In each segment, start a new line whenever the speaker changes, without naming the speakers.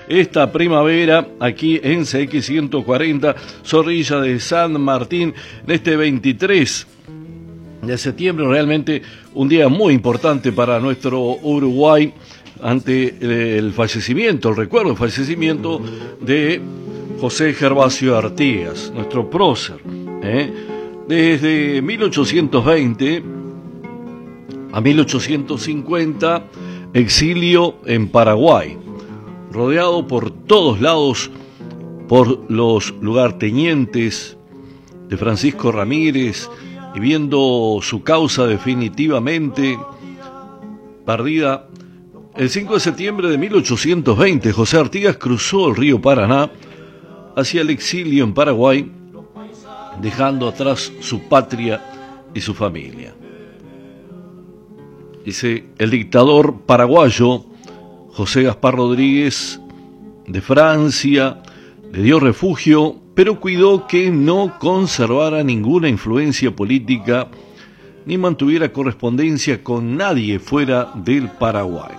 esta primavera aquí en CX140, Zorrilla de San Martín, en este 23 de septiembre, realmente un día muy importante para nuestro Uruguay ante el fallecimiento, el recuerdo del fallecimiento de José Gervasio Artigas, nuestro prócer. Desde 1820 a 1850, exilio en Paraguay, rodeado por todos lados por los lugartenientes de Francisco Ramírez y viendo su causa definitivamente perdida. El 5 de septiembre de 1820, José Artigas cruzó el río Paraná hacia el exilio en Paraguay, dejando atrás su patria y su familia. Dice, el dictador paraguayo José Gaspar Rodríguez de Francia le dio refugio, pero cuidó que no conservara ninguna influencia política ni mantuviera correspondencia con nadie fuera del Paraguay.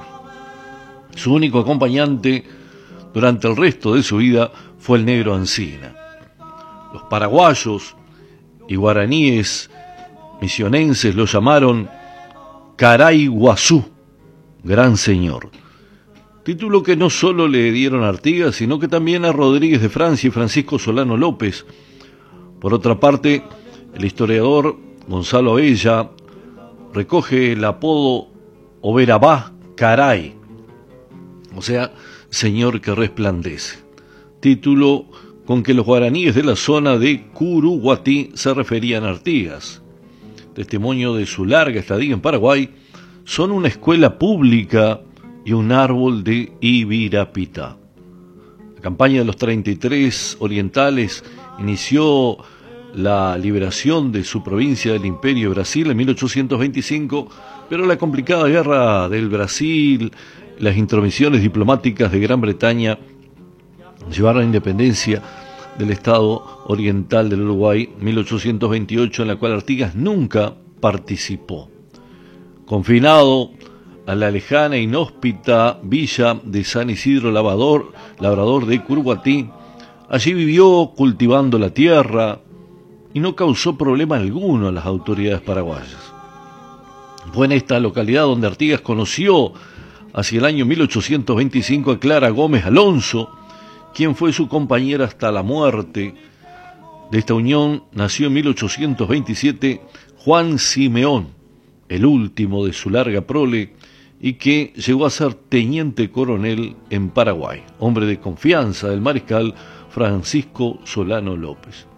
Su único acompañante durante el resto de su vida fue el negro Ancina. Los paraguayos y guaraníes misionenses lo llamaron Caray Guazú, gran señor, título que no solo le dieron a Artigas, sino que también a Rodríguez de Francia y Francisco Solano López. Por otra parte, el historiador Gonzalo Abella recoge el apodo Oberabá Caray, o sea, señor que resplandece, título con que los guaraníes de la zona de Curuguatí se referían a Artigas. Testimonio de su larga estadía en Paraguay, son una escuela pública y un árbol de Ibirapitá. La campaña de los 33 orientales inició la liberación de su provincia del Imperio de Brasil en 1825, pero la complicada guerra del Brasil, las intromisiones diplomáticas de Gran Bretaña llevaron a la independencia del Estado Oriental del Uruguay, 1828, en la cual Artigas nunca participó. Confinado a la lejana e inhóspita villa de San Isidro Labrador de Curuguatí, allí vivió cultivando la tierra y no causó problema alguno a las autoridades paraguayas. Fue en esta localidad donde Artigas conoció hacia el año 1825 a Clara Gómez Alonso, quien fue su compañera hasta la muerte. De esta unión nació en 1827 Juan Simeón, el último de su larga prole, y que llegó a ser teniente coronel en Paraguay, hombre de confianza del mariscal Francisco Solano López.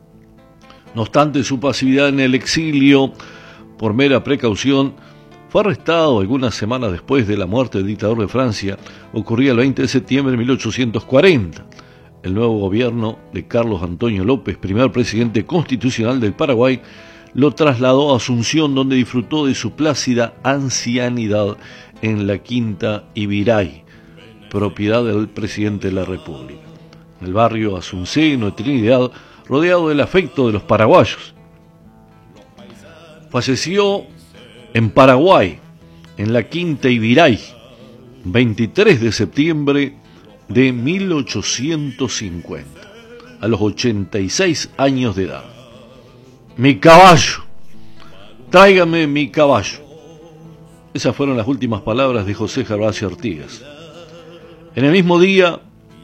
No obstante su pasividad en el exilio, por mera precaución, fue arrestado algunas semanas después de la muerte del dictador de Francia. Ocurría el 20 de septiembre de 1840. El nuevo gobierno de Carlos Antonio López, primer presidente constitucional del Paraguay, lo trasladó a Asunción, donde disfrutó de su plácida ancianidad en la Quinta Ibiray, propiedad del presidente de la República. En el barrio asunceno de Trinidad, rodeado del afecto de los paraguayos. Falleció en Paraguay, en la Quinta Ibiray, 23 de septiembre de 1850, a los 86 años de edad. Mi caballo, tráigame mi caballo. Esas fueron las últimas palabras de José Gervasio Artigas. En el mismo día,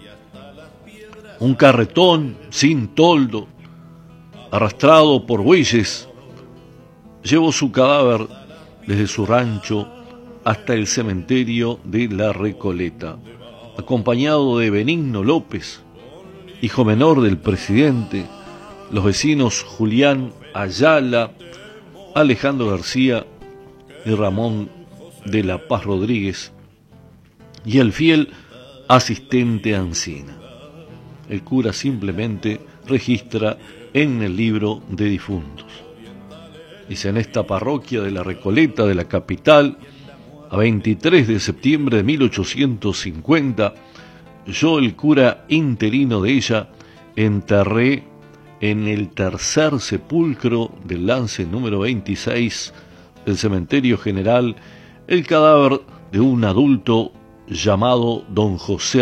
un carretón sin toldo, arrastrado por bueyes, llevó su cadáver desde su rancho hasta el cementerio de La Recoleta, acompañado de Benigno López, hijo menor del presidente, los vecinos Julián Ayala, Alejandro García y Ramón de la Paz Rodríguez, y el fiel asistente Ancina. El cura simplemente registra en el libro de difuntos. Dice, en esta parroquia de La Recoleta de la capital, a 23 de septiembre de 1850, yo, el cura interino de ella, enterré en el tercer sepulcro del lance número 26 del cementerio general el cadáver de un adulto llamado don José